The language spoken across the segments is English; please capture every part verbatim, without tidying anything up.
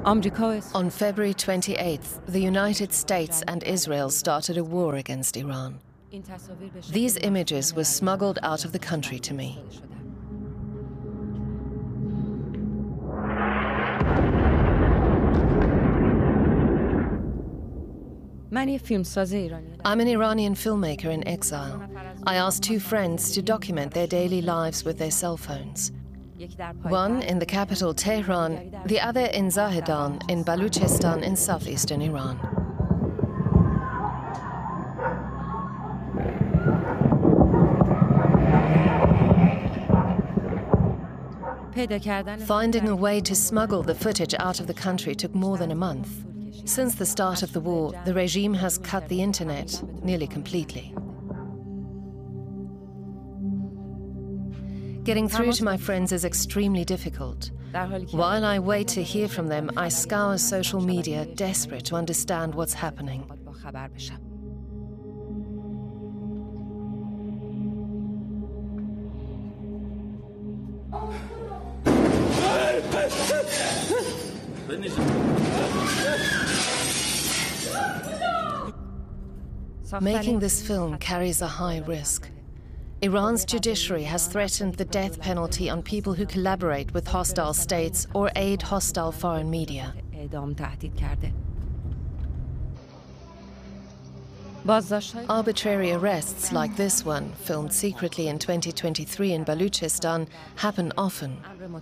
On February twenty-eighth, the United States and Israel started a war against Iran. These images were smuggled out of the country to me. I'm an Iranian filmmaker in exile. I asked two friends to document their daily lives with their cell phones. One in the capital Tehran, the other in Zahedan in Baluchistan in southeastern Iran. Finding a way to smuggle the footage out of the country took more than a month. Since the start of the war, the regime has cut the internet nearly completely. Getting through to my friends is extremely difficult. While I wait to hear from them, I scour social media, desperate to understand what's happening. Making this film carries a high risk. Iran's judiciary has threatened the death penalty on people who collaborate with hostile states or aid hostile foreign media. Arbitrary arrests like this one, filmed secretly in twenty twenty-three in Baluchistan, happen often.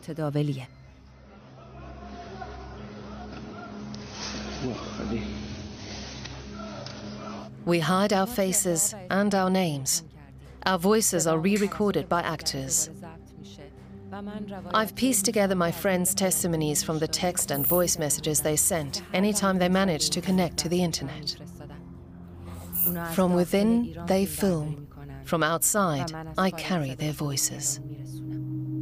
We hide our faces and our names. Our voices are re-recorded by actors. I've pieced together my friends' testimonies from the text and voice messages they sent anytime they managed to connect to the internet. From within, they film. From outside, I carry their voices.